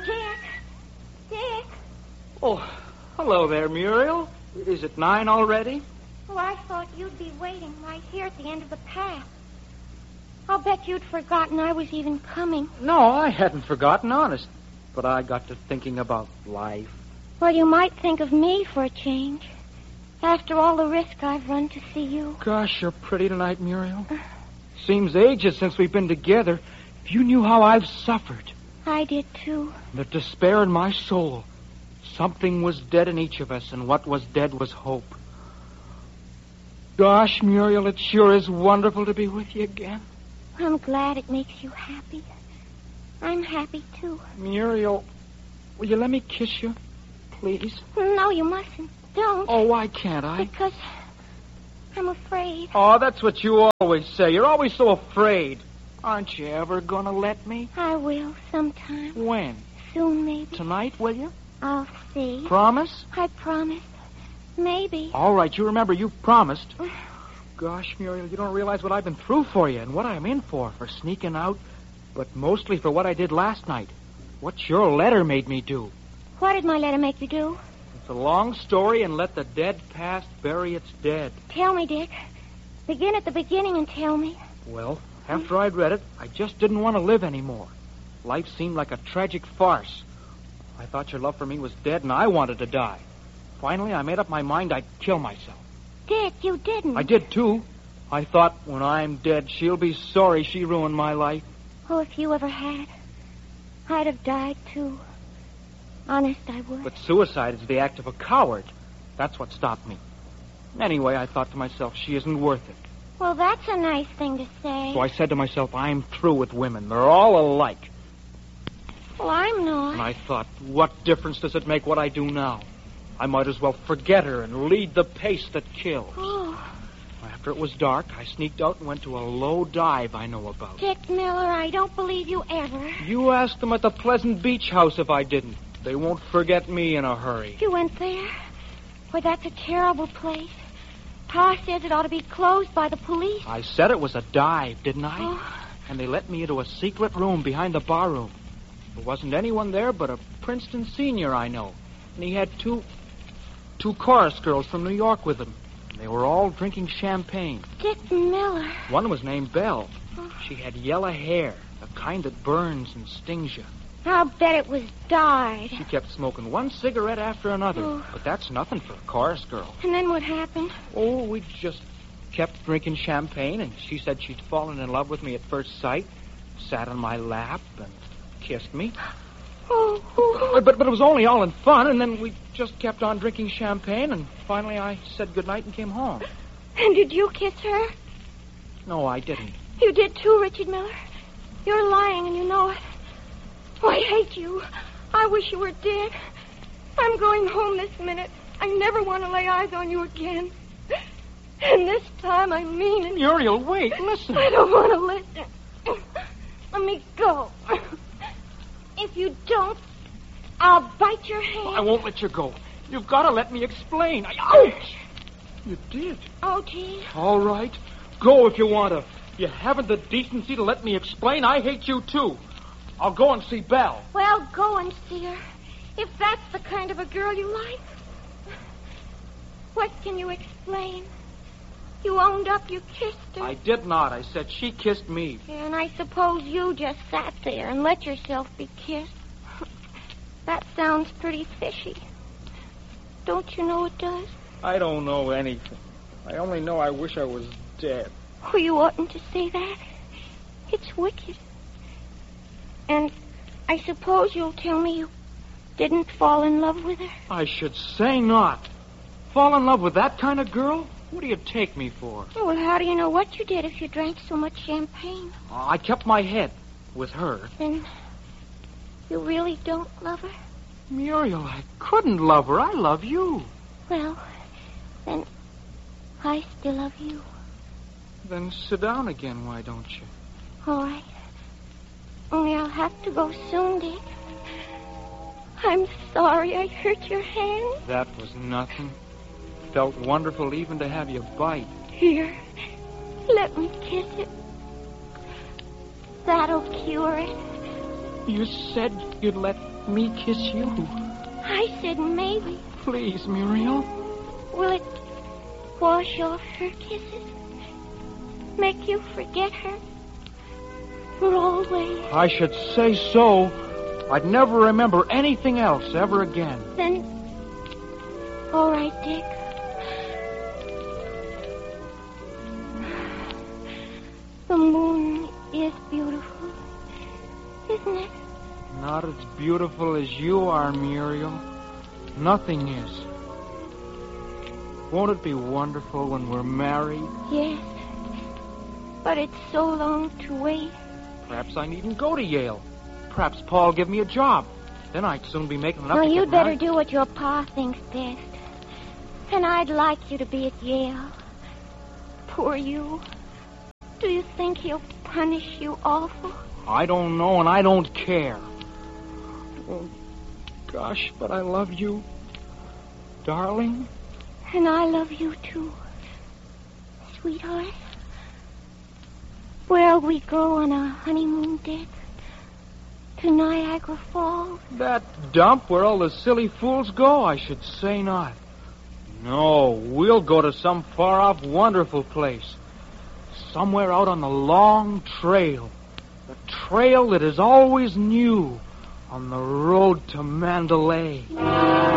Dick. Dick. Oh, hello there, Muriel. Is it 9 already? Oh, I thought you'd be waiting right here at the end of the path. I'll bet you'd forgotten I was even coming. No, I hadn't forgotten, honest. But I got to thinking about life. Well, you might think of me for a change. After all the risk I've run to see you. Gosh, you're pretty tonight, Muriel. Seems ages since we've been together. If you knew how I've suffered. I did, too. The despair in my soul. Something was dead in each of us, and what was dead was hope. Gosh, Muriel, it sure is wonderful to be with you again. I'm glad it makes you happy. I'm happy, too. Muriel, will you let me kiss you, please? No, you mustn't. Don't. Oh, why can't I? Because I'm afraid. Oh, that's what you always say. You're always so afraid. Aren't you ever going to let me? I will sometime. When? Soon, maybe. Tonight, will you? I'll see. Promise? I promise. Maybe. All right, you remember you promised. Gosh, Muriel, you don't realize what I've been through for you and what I'm in for sneaking out, but mostly for what I did last night. What your letter made me do. What did my letter make you do? It's a long story, and let the dead past bury its dead. Tell me, Dick. Begin at the beginning and tell me. Well, after I'd read it, I just didn't want to live anymore. Life seemed like a tragic farce. I thought your love for me was dead, and I wanted to die. Finally, I made up my mind I'd kill myself. Dick, you didn't. I did, too. I thought, when I'm dead, she'll be sorry she ruined my life. Oh, if you ever had, I'd have died, too. Honest, I would. But suicide is the act of a coward. That's what stopped me. Anyway, I thought to myself, she isn't worth it. Well, that's a nice thing to say. So I said to myself, I'm through with women. They're all alike. Well, I'm not. And I thought, what difference does it make what I do now? I might as well forget her and lead the pace that kills. Oh. After it was dark, I sneaked out and went to a low dive I know about. Dick Miller, I don't believe you ever. You asked them at the Pleasant Beach House if I didn't. They won't forget me in a hurry. You went there? Well, that's a terrible place. Pa says it ought to be closed by the police. I said it was a dive, didn't I? Oh. And they let me into a secret room behind the bar room. There wasn't anyone there but a Princeton senior I know. And he had two chorus girls from New York with him. And they were all drinking champagne. Dick Miller. One was named Belle. Oh. She had yellow hair, the kind that burns and stings you. I'll bet it was dyed. She kept smoking one cigarette after another. Oh. But that's nothing for a chorus girl. And then what happened? Oh, we just kept drinking champagne, and she said she'd fallen in love with me at first sight, sat on my lap, and kissed me. Oh. But it was only all in fun, and then we just kept on drinking champagne, and finally I said goodnight and came home. And did you kiss her? No, I didn't. You did too, Richard Miller. You're lying, and you know it. Oh, I hate you. I wish you were dead. I'm going home this minute. I never want to lay eyes on you again. And this time I mean it. Muriel, wait, listen. I don't want to listen. Let me go. If you don't, I'll bite your hand. I won't let you go. You've got to let me explain. Ouch! You did. Oh, gee. All right. Go if you want to. You haven't the decency to let me explain. I hate you, too. I'll go and see Belle. Well, go and see her. If that's the kind of a girl you like. What can you explain? You owned up you kissed her. I did not. I said she kissed me. And I suppose you just sat there and let yourself be kissed. That sounds pretty fishy. Don't you know it does? I don't know anything. I only know I wish I was dead. Oh, you oughtn't to say that. It's wicked. And I suppose you'll tell me you didn't fall in love with her? I should say not. Fall in love with that kind of girl? What do you take me for? Oh, well, how do you know what you did if you drank so much champagne? I kept my head with her. Then you really don't love her? Muriel, I couldn't love her. I love you. Well, then I still love you. Then sit down again, why don't you? All right. Only I'll have to go soon, Dick. I'm sorry I hurt your hand. That was nothing. Felt wonderful even to have you bite. Here, let me kiss it. That'll cure it. You said you'd let me kiss you. I said maybe. Please, Muriel. Will it wash off her kisses? Make you forget her? For always? I should say so. I'd never remember anything else ever again. Then, all right, Dick. The moon is beautiful, isn't it? Not as beautiful as you are, Muriel. Nothing is. Won't it be wonderful when we're married? Yes. But it's so long to wait. Perhaps I needn't go to Yale. Perhaps Paul will give me a job. Then I'd soon be making enough No, to get you'd better married. do what your pa thinks best. And I'd like you to be at Yale. Poor you. Do you think he'll punish you awful? I don't know, and I don't care. Oh, gosh, but I love you. Darling. And I love you, too. Sweetheart. Where'll we go on our honeymoon, Dick? To Niagara Falls? That dump where all the silly fools go? I should say not. No, we'll go to some far-off, wonderful place. Somewhere out on the long trail. The trail that is always new on the road to Mandalay.